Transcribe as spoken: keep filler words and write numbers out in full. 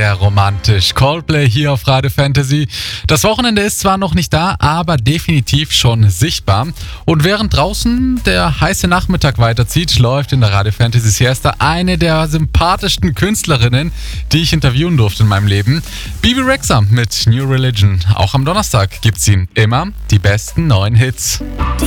sehr romantisch. Coldplay hier auf Radio Fantasy. Das Wochenende ist zwar noch nicht da, aber definitiv schon sichtbar. Und während draußen der heiße Nachmittag weiterzieht, läuft in der Radio Fantasy Siesta eine der sympathischsten Künstlerinnen, die ich interviewen durfte in meinem Leben. Bebe Rexha mit New Religion. Auch am Donnerstag gibt's ihn immer die besten neuen Hits. Die